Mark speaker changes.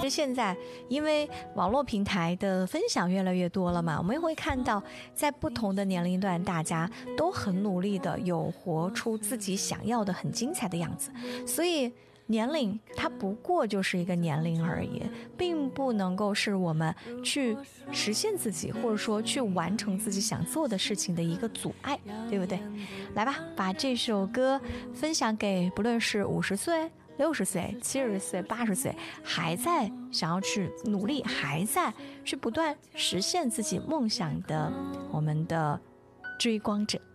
Speaker 1: 现在因为网络平台的分享越来越多了嘛，我们也会看到在不同的年龄段大家都很努力的有活出自己想要的很精彩的样子。所以年龄它不过就是一个年龄而已，并不能够是我们去实现自己或者说去完成自己想做的事情的一个阻碍，对不对？来吧，把这首歌分享给不论是50岁60岁70岁80岁还在想要去努力还在去不断实现自己梦想的我们的追光者。